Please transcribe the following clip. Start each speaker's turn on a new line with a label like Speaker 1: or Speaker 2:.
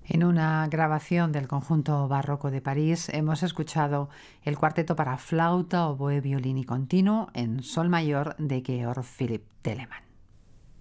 Speaker 1: En una grabación del Conjunto Barroco de París hemos escuchado el cuarteto para flauta, oboe, violín y continuo en sol mayor de Georg Philipp Telemann.